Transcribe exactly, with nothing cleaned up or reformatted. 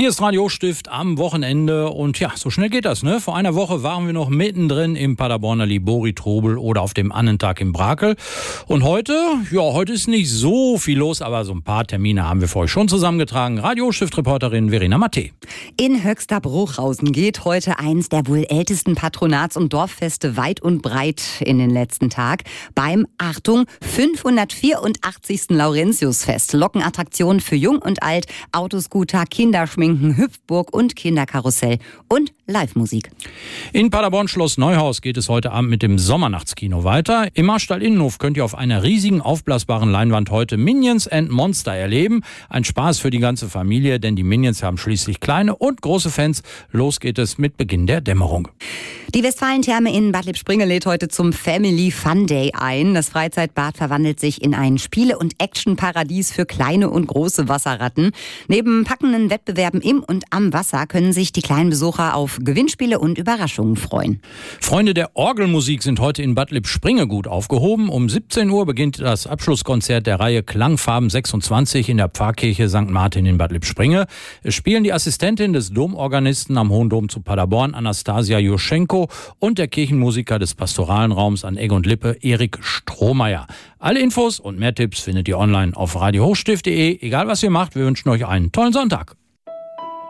Hier ist Radio Stift am Wochenende und ja, so schnell geht das, ne? Vor einer Woche waren wir noch mittendrin im Paderborner Libori-Trubel oder auf dem Annentag im Brakel. Und heute, ja, heute ist nicht so viel los, aber so ein paar Termine haben wir für euch schon zusammengetragen. Radio Stift-Reporterin Verena Matte. In Höxter-Bruchhausen geht heute eins der wohl ältesten Patronats- und Dorffeste weit und breit in den letzten Tag. Beim, Achtung, fünfhundertvierundachtzigsten Laurentiusfest. Lockenattraktionen für Jung und Alt, Autoscooter, Kinderschminken, Hüpfburg und Kinderkarussell und Live-Musik. In Paderborn Schloss Neuhaus geht es heute Abend mit dem Sommernachtskino weiter. Im Marstall Innenhof könnt ihr auf einer riesigen aufblasbaren Leinwand heute Minions and Monster erleben. Ein Spaß für die ganze Familie, denn die Minions haben schließlich kleine und große Fans. Los geht es mit Beginn der Dämmerung. Die Westfalen-Therme in Bad Lippspringe lädt heute zum Family Fun Day ein. Das Freizeitbad verwandelt sich in ein Spiele- und Action-Paradies für kleine und große Wasserratten. Neben packenden Wettbewerben im und am Wasser können sich die kleinen Besucher auf Gewinnspiele und Überraschungen freuen. Freunde der Orgelmusik sind heute in Bad Lippspringe gut aufgehoben. Um siebzehn Uhr beginnt das Abschlusskonzert der Reihe Klangfarben sechsundzwanzig in der Pfarrkirche Sankt Martin in Bad Lippspringe. Es spielen die Assistentin des Domorganisten am Hohen Dom zu Paderborn, Anastasia Juschenko, und der Kirchenmusiker des pastoralen Raums an Egg und Lippe, Erik Strohmeier. Alle Infos und mehr Tipps findet ihr online auf radio hochstift punkt de. Egal was ihr macht, wir wünschen euch einen tollen Sonntag.